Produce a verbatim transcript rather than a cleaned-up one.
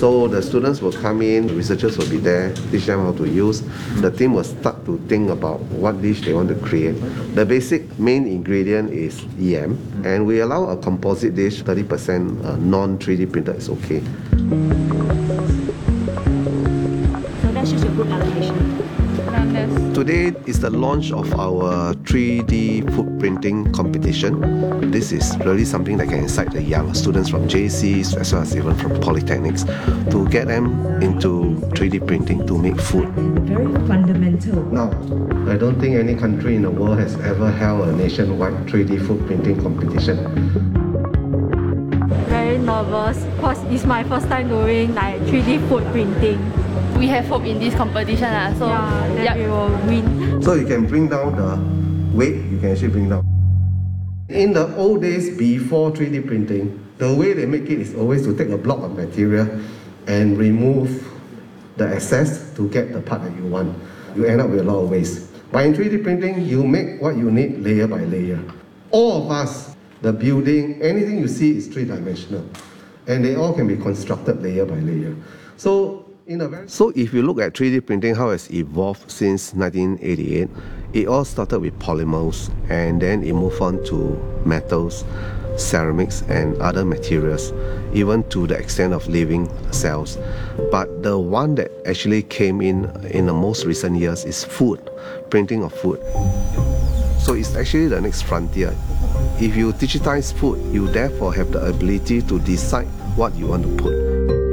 So the students will come in, researchers will be there, teach them how to use. The team will start to think about what dish they want to create. The basic main ingredient is yam, and we allow a composite dish, thirty percent uh, non three D printed is okay. So that's just a good allocation. Today is the launch of our three D food printing competition. This is really something that can excite the young students from J Cs as well as even from polytechnics to get them into three D printing to make food. Very fundamental. Now, I don't think any country in the world has ever held a nationwide three D food printing competition. Very nervous because it's my first time doing like three D food printing. We have hope in this competition, uh, so yeah, then yep. we will win. So you can bring down the weight, you can actually bring down. In the old days before three D printing, the way they make it is always to take a block of material and remove the excess to get the part that you want. You end up with a lot of waste. But in three D printing, you make what you need layer by layer. All of us, the building, anything you see is three-dimensional. And they all can be constructed layer by layer. So In a very so if you look at three D printing, how it's evolved since nineteen eighty-eight, it all started with polymers and then it moved on to metals, ceramics and other materials, even to the extent of living cells. But the one that actually came in in the most recent years is food, printing of food. So it's actually the next frontier. If you digitize food, you therefore have the ability to decide what you want to put.